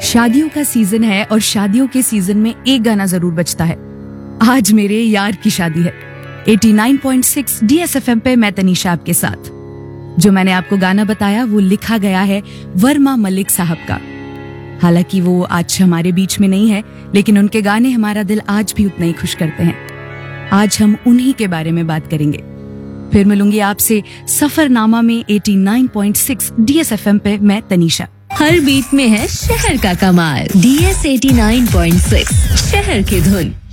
शादियों का सीजन है और शादियों के सीजन में एक गाना जरूर बजता है। आज मेरे यार की शादी है। 89.6 DSFM पे मैं तनीषा आपके साथ। जो मैंने आपको गाना बताया वो लिखा गया है वर्मा मलिक साहब का। हालांकि वो आज हमारे बीच में नहीं है, लेकिन उनके गाने हमारा दिल आज भी उतना ही खुश करते हैं। आज हम उन्हीं के बारे में बात करेंगे। फिर मिलूंगी आपसे सफरनामा में 89.6 DSFM पे मैं तनीषा। हर बीट में है शहर का कमाल। DS 89.6 शहर की धुन।